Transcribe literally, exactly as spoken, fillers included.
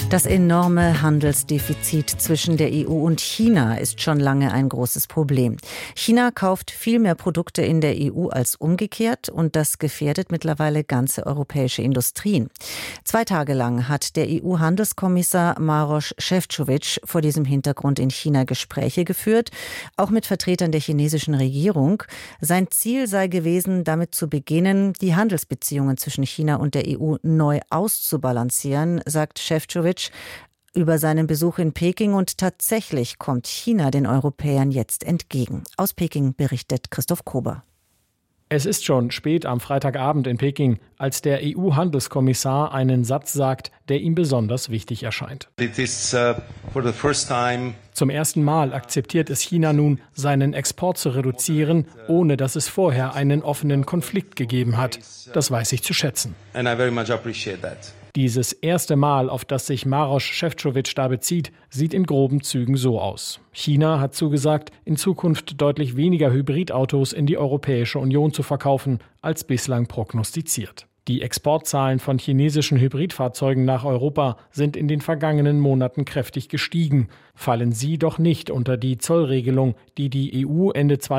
Das enorme Handelsdefizit zwischen der E U und China ist schon lange ein großes Problem. China kauft viel mehr Produkte in der E U als umgekehrt und das gefährdet mittlerweile ganze europäische Industrien. Zwei Tage lang hat der E U-Handelskommissar Maroš Šefčovič vor diesem Hintergrund in China Gespräche geführt, auch mit Vertretern der chinesischen Regierung. Sein Ziel sei gewesen, damit zu beginnen, die Handelsbeziehungen zwischen China und der E U neu auszubalancieren, sagt Šefčovič über seinen Besuch in Peking, und tatsächlich kommt China den Europäern jetzt entgegen. Aus Peking berichtet Christoph Kober. Es ist schon spät am Freitagabend in Peking, als der E U-Handelskommissar einen Satz sagt, der ihm besonders wichtig erscheint. It is, uh, for the first time Zum ersten Mal akzeptiert es China nun, seinen Export zu reduzieren, ohne dass es vorher einen offenen Konflikt gegeben hat. Das weiß ich zu schätzen. and I very much appreciate that. Dieses erste Mal, auf das sich Maroš Šefčovič da bezieht, sieht in groben Zügen so aus. China hat zugesagt, in Zukunft deutlich weniger Hybridautos in die Europäische Union zu verkaufen, als bislang prognostiziert. Die Exportzahlen von chinesischen Hybridfahrzeugen nach Europa sind in den vergangenen Monaten kräftig gestiegen. Fallen sie doch nicht unter die Zollregelung, die die E U Ende